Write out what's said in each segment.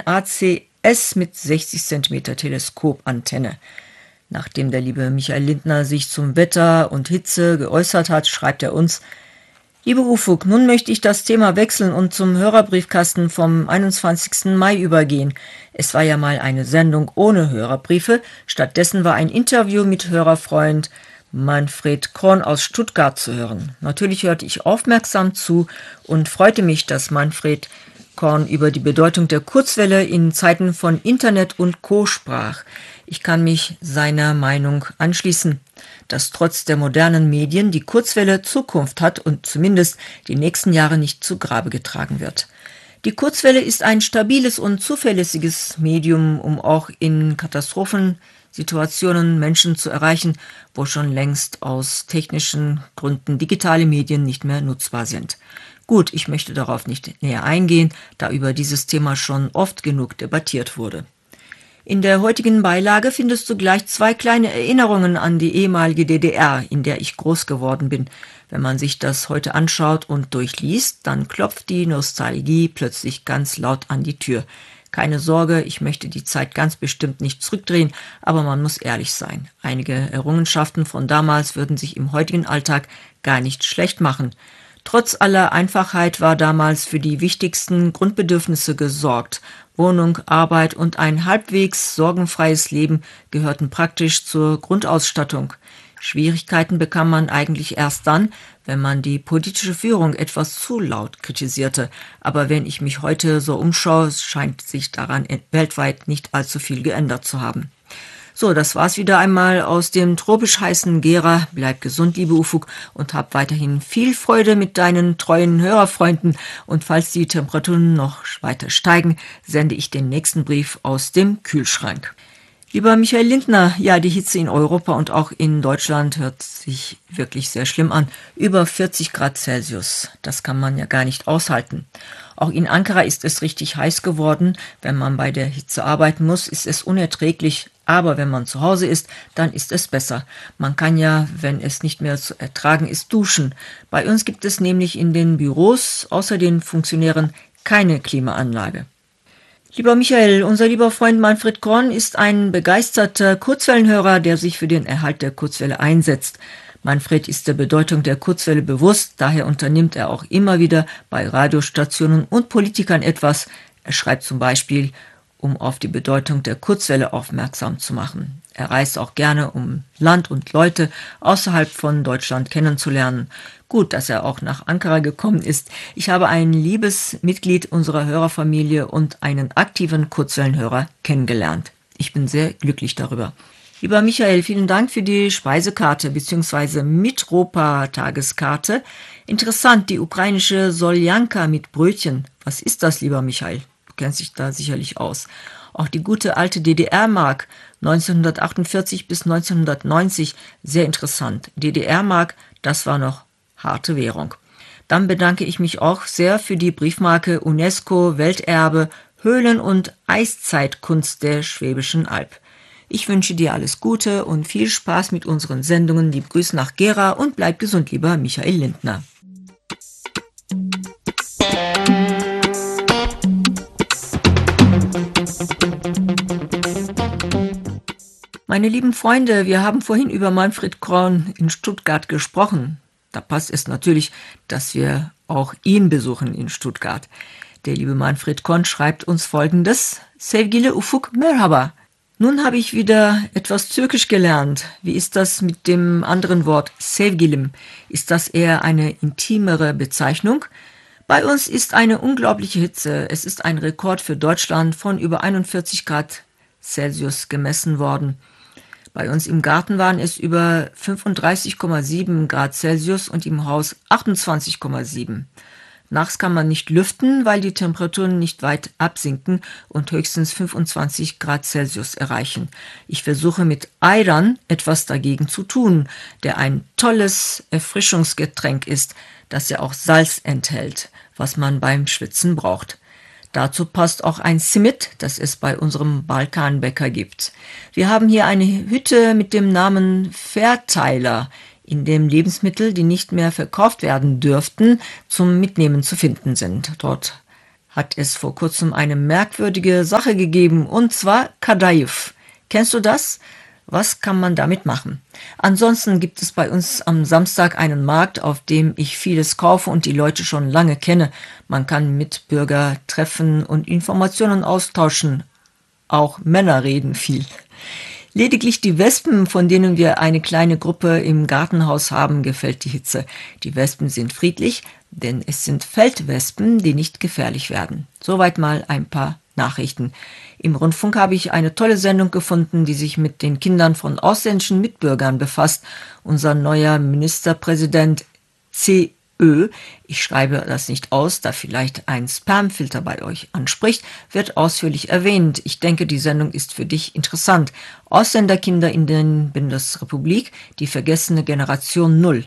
eine ACS mit 60 cm Teleskopantenne. Nachdem der liebe Michael Lindner sich zum Wetter und Hitze geäußert hat, schreibt er uns: Liebe Ufuk, nun möchte ich das Thema wechseln und zum Hörerbriefkasten vom 21. Mai übergehen. Es war ja mal eine Sendung ohne Hörerbriefe. Stattdessen war ein Interview mit Hörerfreund Manfred Korn aus Stuttgart zu hören. Natürlich hörte ich aufmerksam zu und freute mich, dass Manfred Korn über die Bedeutung der Kurzwelle in Zeiten von Internet und Co. sprach. Ich kann mich seiner Meinung anschließen, dass trotz der modernen Medien die Kurzwelle Zukunft hat und zumindest die nächsten Jahre nicht zu Grabe getragen wird. Die Kurzwelle ist ein stabiles und zuverlässiges Medium, um auch in Katastrophensituationen Menschen zu erreichen, wo schon längst aus technischen Gründen digitale Medien nicht mehr nutzbar sind. Gut, ich möchte darauf nicht näher eingehen, da über dieses Thema schon oft genug debattiert wurde. In der heutigen Beilage findest du gleich 2 kleine Erinnerungen an die ehemalige DDR, in der ich groß geworden bin. Wenn man sich das heute anschaut und durchliest, dann klopft die Nostalgie plötzlich ganz laut an die Tür. Keine Sorge, ich möchte die Zeit ganz bestimmt nicht zurückdrehen, aber man muss ehrlich sein. Einige Errungenschaften von damals würden sich im heutigen Alltag gar nicht schlecht machen. Trotz aller Einfachheit war damals für die wichtigsten Grundbedürfnisse gesorgt. Wohnung, Arbeit und ein halbwegs sorgenfreies Leben gehörten praktisch zur Grundausstattung. Schwierigkeiten bekam man eigentlich erst dann, wenn man die politische Führung etwas zu laut kritisierte. Aber wenn ich mich heute so umschaue, scheint sich daran weltweit nicht allzu viel geändert zu haben. So, das war's wieder einmal aus dem tropisch heißen Gera. Bleib gesund, liebe Ufuk, und hab weiterhin viel Freude mit deinen treuen Hörerfreunden. Und falls die Temperaturen noch weiter steigen, sende ich den nächsten Brief aus dem Kühlschrank. Lieber Michael Lindner, ja, die Hitze in Europa und auch in Deutschland hört sich wirklich sehr schlimm an. Über 40 Grad Celsius, das kann man ja gar nicht aushalten. Auch in Ankara ist es richtig heiß geworden. Wenn man bei der Hitze arbeiten muss, ist es unerträglich. Aber wenn man zu Hause ist, dann ist es besser. Man kann ja, wenn es nicht mehr zu ertragen ist, duschen. Bei uns gibt es nämlich in den Büros außer den Funktionären keine Klimaanlage. Lieber Michael, unser lieber Freund Manfred Korn ist ein begeisterter Kurzwellenhörer, der sich für den Erhalt der Kurzwelle einsetzt. Manfred ist der Bedeutung der Kurzwelle bewusst, daher unternimmt er auch immer wieder bei Radiostationen und Politikern etwas. Er schreibt zum Beispiel, um auf die Bedeutung der Kurzwelle aufmerksam zu machen. Er reist auch gerne, um Land und Leute außerhalb von Deutschland kennenzulernen. Gut, dass er auch nach Ankara gekommen ist. Ich habe ein liebes Mitglied unserer Hörerfamilie und einen aktiven Kurzwellenhörer kennengelernt. Ich bin sehr glücklich darüber. Lieber Michael, vielen Dank für die Speisekarte bzw. Mitropa-Tageskarte. Interessant, die ukrainische Soljanka mit Brötchen. Was ist das, lieber Michael? Du kennst dich da sicherlich aus. Auch die gute alte DDR-Mark 1948 bis 1990, sehr interessant. DDR-Mark, das war noch harte Währung. Dann bedanke ich mich auch sehr für die Briefmarke UNESCO Welterbe Höhlen- und Eiszeitkunst der Schwäbischen Alb. Ich wünsche dir alles Gute und viel Spaß mit unseren Sendungen. Liebe Grüße nach Gera und bleib gesund, lieber Michael Lindner. Meine lieben Freunde, wir haben vorhin über Manfred Korn in Stuttgart gesprochen. Da passt es natürlich, dass wir auch ihn besuchen in Stuttgart. Der liebe Manfred Korn schreibt uns Folgendes: Sevgili Ufuk Merhaba. Nun habe ich wieder etwas Türkisch gelernt. Wie ist das mit dem anderen Wort Sevgilim? Ist das eher eine intimere Bezeichnung? Bei uns ist eine unglaubliche Hitze. Es ist ein Rekord für Deutschland von über 41 Grad Celsius gemessen worden. Bei uns im Garten waren es über 35,7 Grad Celsius und im Haus 28,7. Nachts kann man nicht lüften, weil die Temperaturen nicht weit absinken und höchstens 25 Grad Celsius erreichen. Ich versuche mit Ayran etwas dagegen zu tun, der ein tolles Erfrischungsgetränk ist, das ja auch Salz enthält, was man beim Schwitzen braucht. Dazu passt auch ein Simit, das es bei unserem Balkanbäcker gibt. Wir haben hier eine Hütte mit dem Namen Verteiler, in dem Lebensmittel, die nicht mehr verkauft werden dürften, zum Mitnehmen zu finden sind. Dort hat es vor kurzem eine merkwürdige Sache gegeben, und zwar Kadayıf. Kennst du das? Was kann man damit machen? Ansonsten gibt es bei uns am Samstag einen Markt, auf dem ich vieles kaufe und die Leute schon lange kenne. Man kann Mitbürger treffen und Informationen austauschen. Auch Männer reden viel. Lediglich die Wespen, von denen wir eine kleine Gruppe im Gartenhaus haben, gefällt die Hitze. Die Wespen sind friedlich, denn es sind Feldwespen, die nicht gefährlich werden. Soweit mal ein paar Nachrichten. Im Rundfunk habe ich eine tolle Sendung gefunden, die sich mit den Kindern von ausländischen Mitbürgern befasst. Unser neuer Ministerpräsident CÖ, ich schreibe das nicht aus, da vielleicht ein Spamfilter bei euch anspricht, wird ausführlich erwähnt. Ich denke, die Sendung ist für dich interessant. Ausländerkinder in der Bundesrepublik, die vergessene Generation Null.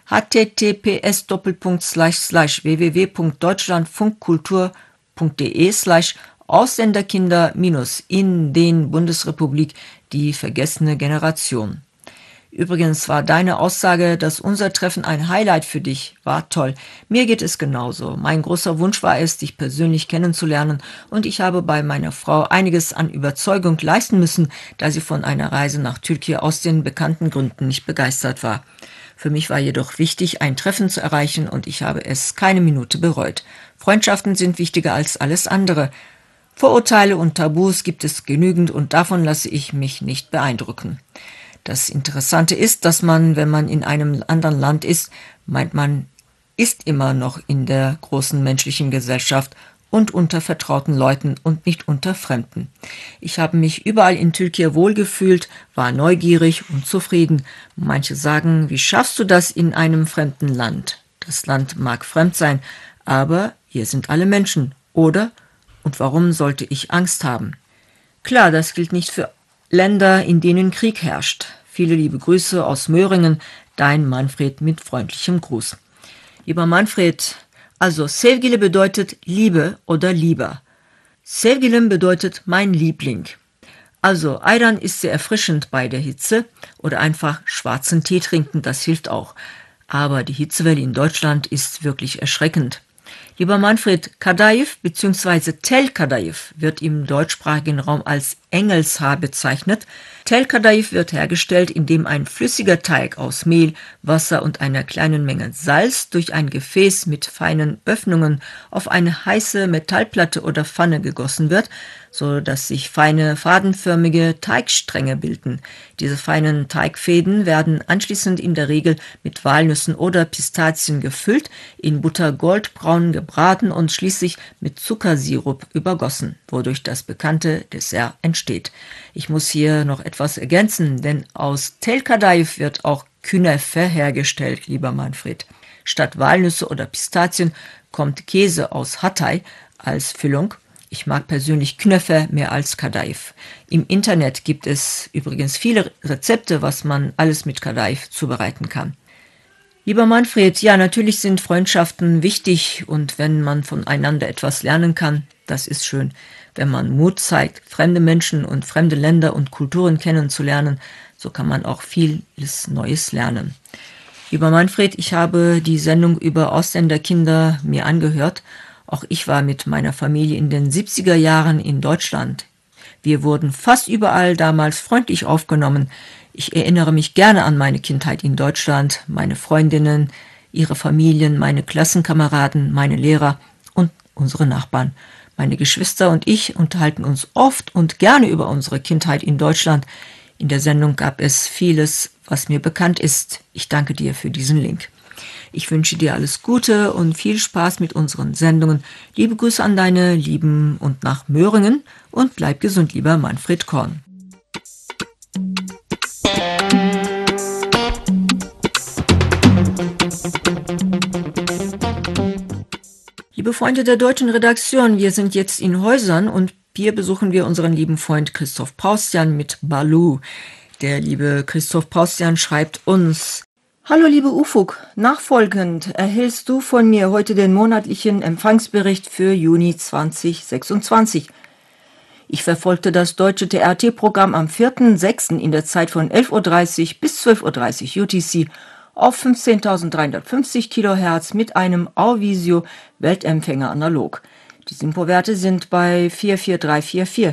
https://www.deutschlandfunkkultur.de/Ausländerkinder- in Bundesrepublik, die vergessene Generation. Übrigens war deine Aussage, dass unser Treffen ein Highlight für dich war, toll. Mir geht es genauso. Mein großer Wunsch war es, dich persönlich kennenzulernen, und ich habe bei meiner Frau einiges an Überzeugung leisten müssen, da sie von einer Reise nach Türkei aus den bekannten Gründen nicht begeistert war. Für mich war jedoch wichtig, ein Treffen zu erreichen, und ich habe es keine Minute bereut. Freundschaften sind wichtiger als alles andere. Vorurteile und Tabus gibt es genügend, und davon lasse ich mich nicht beeindrucken. Das Interessante ist, dass man, wenn man in einem anderen Land ist, meint, man ist immer noch in der großen menschlichen Gesellschaft und unter vertrauten Leuten und nicht unter Fremden. Ich habe mich überall in Türkei wohlgefühlt, war neugierig und zufrieden. Manche sagen, wie schaffst du das in einem fremden Land? Das Land mag fremd sein, aber hier sind alle Menschen, oder? Und warum sollte ich Angst haben? Klar, das gilt nicht für Länder, in denen Krieg herrscht. Viele liebe Grüße aus Möhringen, dein Manfred mit freundlichem Gruß. Lieber Manfred, also Sevgili bedeutet Liebe oder Lieber. Sevgilim bedeutet mein Liebling. Also Ayran ist sehr erfrischend bei der Hitze, oder einfach schwarzen Tee trinken, das hilft auch. Aber die Hitzewelle in Deutschland ist wirklich erschreckend. Lieber Manfred, Kadayıf bzw. Tel Kadayıf wird im deutschsprachigen Raum als Engelshaar bezeichnet. Tel Kadayıf wird hergestellt, indem ein flüssiger Teig aus Mehl, Wasser und einer kleinen Menge Salz durch ein Gefäß mit feinen Öffnungen auf eine heiße Metallplatte oder Pfanne gegossen wird, so dass sich feine fadenförmige Teigstränge bilden. Diese feinen Teigfäden werden anschließend in der Regel mit Walnüssen oder Pistazien gefüllt, in Butter goldbraun gebraten und schließlich mit Zuckersirup übergossen, wodurch das bekannte Dessert entsteht. Ich muss hier noch etwas ergänzen, denn aus Tel Kadayıf wird auch Künefe hergestellt, lieber Manfred. Statt Walnüsse oder Pistazien kommt Käse aus Hatay als Füllung. Ich mag persönlich Künefe mehr als Kadayıf. Im Internet gibt es übrigens viele Rezepte, was man alles mit Kadayıf zubereiten kann. Lieber Manfred, ja, natürlich sind Freundschaften wichtig, und wenn man voneinander etwas lernen kann, das ist schön. Wenn man Mut zeigt, fremde Menschen und fremde Länder und Kulturen kennenzulernen, so kann man auch vieles Neues lernen. Lieber Manfred, ich habe die Sendung über Ausländerkinder mir angehört. Auch ich war mit meiner Familie in den 70er Jahren in Deutschland. Wir wurden fast überall damals freundlich aufgenommen. Ich erinnere mich gerne an meine Kindheit in Deutschland, meine Freundinnen, ihre Familien, meine Klassenkameraden, meine Lehrer und unsere Nachbarn. Meine Geschwister und ich unterhalten uns oft und gerne über unsere Kindheit in Deutschland. In der Sendung gab es vieles, was mir bekannt ist. Ich danke dir für diesen Link. Ich wünsche dir alles Gute und viel Spaß mit unseren Sendungen. Liebe Grüße an deine Lieben und nach Möhringen, und bleib gesund, lieber Manfred Korn. Liebe Freunde der deutschen Redaktion, wir sind jetzt in Häusern, und hier besuchen wir unseren lieben Freund Christoph Paustian mit Baloo. Der liebe Christoph Paustian schreibt uns: Hallo liebe Ufuk, nachfolgend erhältst du von mir heute den monatlichen Empfangsbericht für Juni 2026. Ich verfolgte das deutsche TRT-Programm am 4.6. in der Zeit von 11.30 Uhr bis 12.30 Uhr UTC auf 15.350 kHz mit einem Auvisio Weltempfänger analog. Die SINPO-Werte sind bei 44344.